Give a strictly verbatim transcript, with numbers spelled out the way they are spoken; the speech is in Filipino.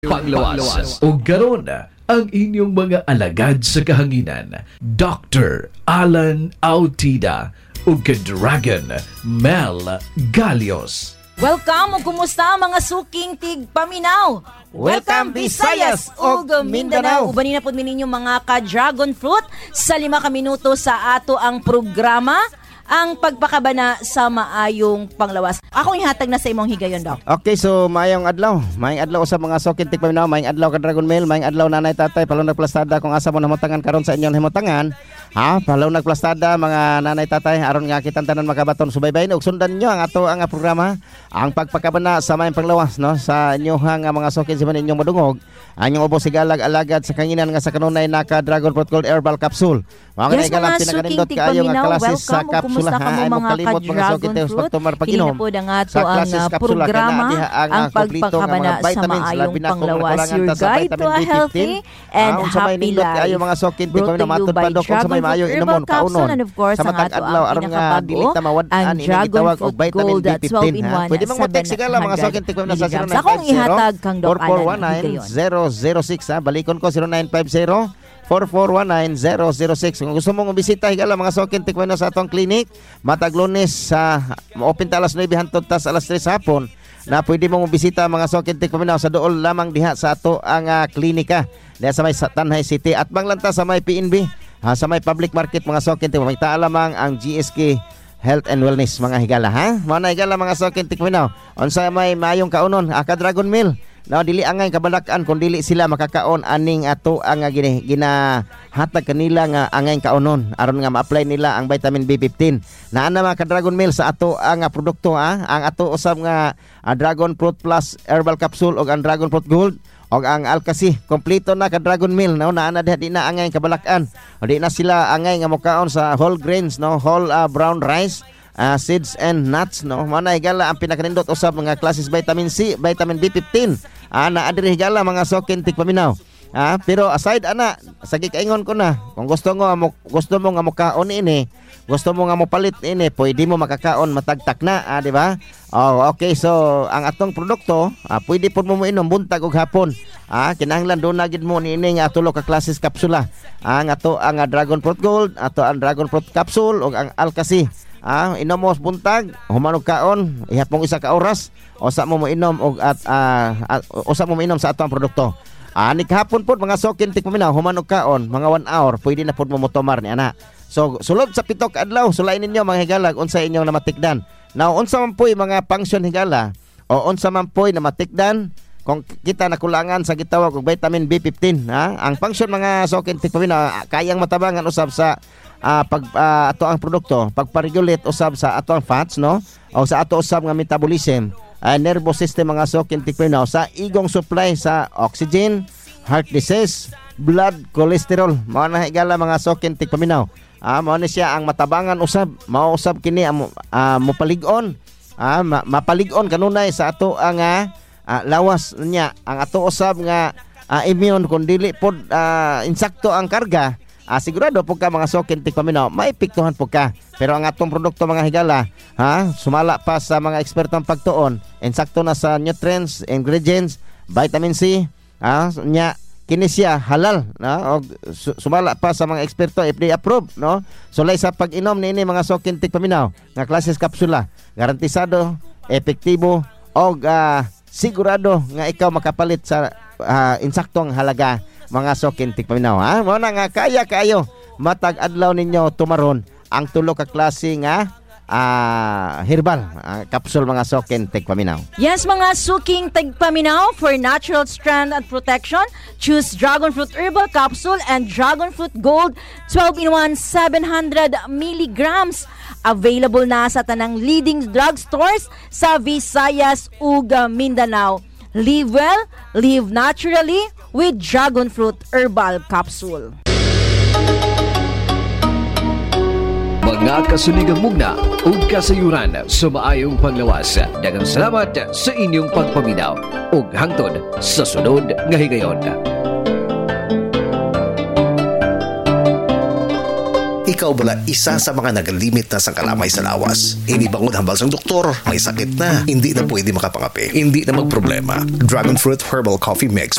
Panglawas o garon ang inyong mga alagad sa kahanginan, Doctor Alan Autida o Dragon Mel Galios. Welcome o kumusta mga suking tig paminaw. Welcome Visayas ug Mindanao. Ubanin na po ninyo mga ka-dragon fruit sa lima ka minuto sa ato ang programa, ang pagpakabana sa maayong panglawas. Ako ihatag na sa imong higayon daw. Okay, so maayong adlaw. Maayong adlaw sa mga sokin tig paminaw, maayong adlaw ka Dragon Mail, maayong adlaw nanay tatay, palaw nagplastada kung asa mo namutangan karon sa inyong himutangan. Ha, palaw nagplastada mga nanay tatay aron nga kitang tanan makabaton subaybayin ug sundan nyo ang ato ang programa, ang pagpakabana sa maayong panglawas no sa inyohang mga sokin sa inyong madungog. Anyong ubos sigalag alagad sa kanginan nga sa kanunay naka Dragon Fruit Gold Herbal Capsule. Mga yes, mga suking tig paminaw, welcome o kumusta ka mo mga ka-dragon fruit. Kini na po na nga to ang programa, ang pagpakabana sa maayong panglawas. Your guide to a healthy and happy life. Brought to you by Dragon Fruit Herbal Capsule and of course ang ato ang pinakabago, ang Dragon Fruit Gold twelve in one pwede mong mag-text sigala mga sokin tig paminaw sa zero nine five zero sa akong ihatag kang Doc Alan zero zero six ha, balikon ko zero nine five zero four four one nine zero zero six. Kung gusto mong bisita higala mga sokin tig paminaw sa atong clinic, matag Lunes sa uh, open ta alas nine hangtod tas alas tres hapon, na pwede mong bisita mga sokin tig paminaw sa dool lamang diha sa ato ang uh, klinika diha sa may Tanhay City at banglanta sa may P N B, uh, sa may public market mga sokin tig paminaw. Magtaa lamang ang G S K Health and Wellness mga higala ha. Mga higala mga sokin tig paminaw. Unsa may maayong kaunon aka Dragon Mill. No, dili angay kabalakan kung dili sila makakaon aning ato ang gina, ginahatag kanila nga angay kaunon aron nga ma-apply nila ang vitamin B fifteen. Naa na mga ka-Dragon Mill sa ato ang uh, produkto ha, ang ato usab nga uh, Dragon Fruit Plus Herbal Capsule ug ang Dragon Fruit Gold ug ang Alkasi kompleto na ka-Dragon Mill no, naa na di na angay kabalakan. O di na sila angay nga mokaon sa whole grains no, whole uh, brown rice, Uh, seeds and nuts no. Mana higala ang pinakanindot usab mga klases vitamin C, vitamin B fifteen. Ah, naa diri higala mga sokin tig paminaw. Ah, pero aside ana, sagi kaingon ko na, kung gusto mo mo gusto mo nga mokaon ini, gusto mo nga mopalit ini, pwede mo makakaon matagtak na, ah, di ba? Oh, okay. So, ang atong produkto, ah, pwede pud mo moinom buntag ug hapon. Ah, kinahanglan do na gid mo niini nga tulo ka klases kapsula. Ang ato ang uh, Dragon Fruit Gold, ato ang Dragon Fruit Capsule ug ang Alkasi. Ah, inom mo buntag, humanog kaon, ihapong isa ka oras, usa mo mo inom og at uh, at, usa mo mo inom sa atong produkto. Ah, ni kahapon pod mga sokin tig paminaw, humanog kaon, mga one hour, pwede na pod mo motomar ni ana. So, sulod sa pito ka adlaw, sulayin ninyo mga higalag unsa inyong namatikdan. Now, unsa man poy mga function higala o unsa man poy na matikdan kung kita nakulangan sa gitawag og vitamin B fifteen, ha? Ang function mga sokin tig paminaw kayang matabangan usab sa Uh, pag uh, ato ang produkto pagpa-regulate usab sa ato ang fats no o sa ato usab nga metabolism, uh, nervous system mga sokin tig paminaw, sa igong supply sa oxygen, heart disease, blood cholesterol. Mao na higala mga sokin tig paminaw. Ah, mao na siya ang matabangan usab, mao usab kini ang uh, mopalig-on, ah, ma- mapalig-on kanunay sa ato ang uh, uh, lawas niya, ang ato usab nga uh, immune kun dili pod uh, insakto ang karga. Ah, sigurado po ka mga sokin tig paminaw, maipiktuhan po ka. Pero ang atong produkto mga higala, ha, sumala pa sa mga ekspertong pagtuon, insakto na sa nutrients, ingredients, vitamin C, ha, nya kini siya halal, no? O sumala pa sa mga eksperto F D A approved, no? Sulay sa pag-inom niini mga sokin tig paminaw, nga klases kapsula, garantisado, epektibo og uh, sigurado nga ikaw makapalit sa uh, insaktong halaga mga sokin tig paminaw ha. Mo na nga kaya kayo matag adlaw ninyo tumaron ang tulo ka klase nga uh, herbal uh, capsule mga sokin tig paminaw. Yes mga suking tig paminaw, for natural strength and protection, choose Dragon Fruit Herbal Capsule and Dragon Fruit Gold twelve in one seven hundred milligrams. Available na sa tanang leading drugstores sa Visayas ug Mindanao. Live well, live naturally with Dragon Fruit Herbal Capsule. Mga kasuligang mugna ug kasayuran sa maayong panglawas. Daghang salamat sa inyong pagpaminaw ug hangtod sa sunod nga higayon. Ikaw bala isa sa mga nagalimit na sang kalamay sa lawas. Inibangon hambal sang doktor, may sakit na, hindi na pwede makapangapi, hindi na magproblema. Dragon Fruit Herbal Coffee Mix